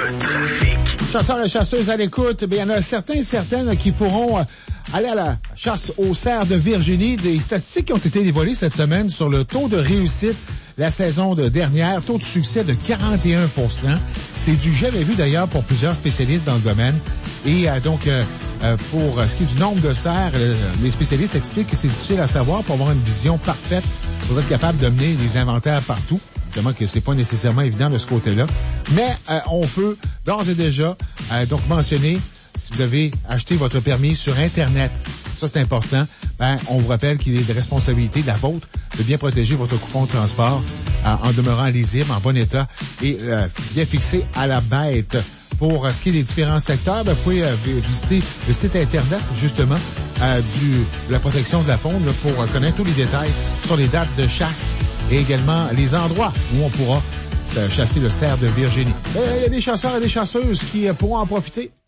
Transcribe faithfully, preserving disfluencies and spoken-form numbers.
Le trafic. Chasseurs et chasseuses à l'écoute, bien, il y en a certains et certaines qui pourront euh, aller à la chasse aux cerfs de Virginie. Des statistiques qui ont été dévoilées cette semaine sur le taux de réussite la saison de dernière, taux de succès de quarante et un pour cent. C'est du jamais vu d'ailleurs pour plusieurs spécialistes dans le domaine. Et euh, donc, euh, euh, pour ce qui est du nombre de cerfs, euh, les spécialistes expliquent que c'est difficile à savoir pour avoir une vision parfaite, pour être capable de mener des inventaires partout. Évidemment que c'est pas nécessairement évident de ce côté-là. Mais euh, on peut d'ores et déjà euh, donc mentionner, si vous avez acheté votre permis sur Internet, ça c'est important, ben, on vous rappelle qu'il est de responsabilité de la vôtre de bien protéger votre coupon de transport euh, en demeurant lisible, en bon état et euh, bien fixé à la bête. Pour euh, ce qui est des différents secteurs, ben, vous pouvez euh, visiter le site Internet, justement, euh, du, de la protection de la faune là, pour euh, connaître tous les détails sur les dates de chasse et également les endroits où on pourra euh, chasser le cerf de Virginie. Il y a des chasseurs et des chasseuses qui euh, pourront en profiter.